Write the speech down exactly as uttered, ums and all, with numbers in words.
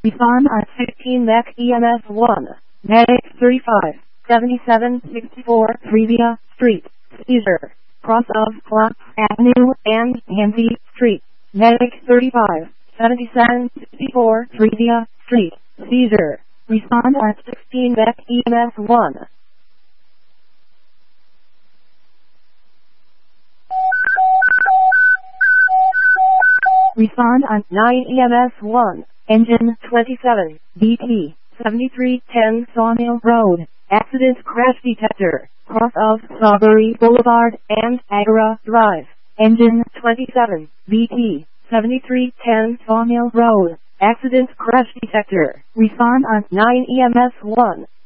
Respond on fifteen Mac E M S one. Medic thirty-five, seventy-seven sixty-four Trivia Street. Seizure. Cross of Clark Avenue and Yancey Street. Medic thirty-five, seventy-seven sixty-four Trivia Street. Seizure. Respond on sixteen Mac E M S one. Respond on nine E M S one. Engine twenty-seven, B T, seventy-three ten Sawmill Road. Accident crash detector. Cross of Sawbury Boulevard and Agora Drive. Engine twenty-seven, B T, seventy-three ten Sawmill Road. Accident crash detector. Respond on nine E M S one.